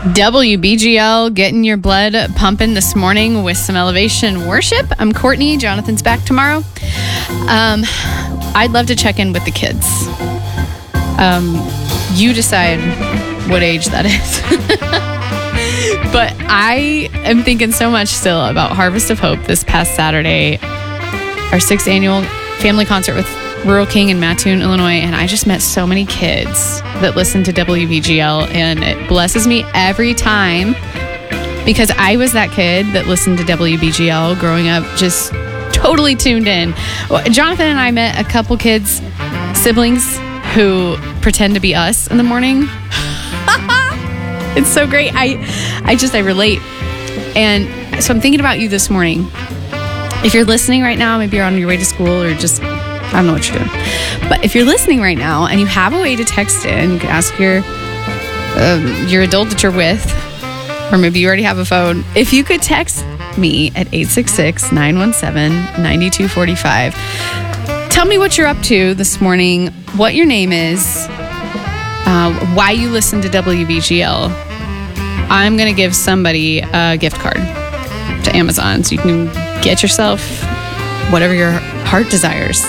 WBGL, getting your blood pumping this morning with some elevation worship. I'm Courtney. Jonathan's back tomorrow. I'd love to check in with the kids. You decide what age that is. But I am thinking so much still about Harvest of Hope this past Saturday, our 6th annual family concert with Rural King in Mattoon, Illinois, and I just met so many kids that listen to WBGL, and it blesses me every time because I was that kid that listened to WBGL growing up, just totally tuned in. Jonathan and I met a couple kids, siblings, who pretend to be us in the morning. It's so great. I relate. And so I'm thinking about you this morning. If you're listening right now, maybe you're on your way to school or just, I don't know what you're doing. But if you're listening right now and you have a way to text in, you can ask your adult that you're with, or maybe you already have a phone. If you could text me at 866-917-9245. Tell me what you're up to this morning, what your name is, why you listen to WBGL. I'm going to give somebody a gift card to Amazon so you can get yourself whatever your heart desires.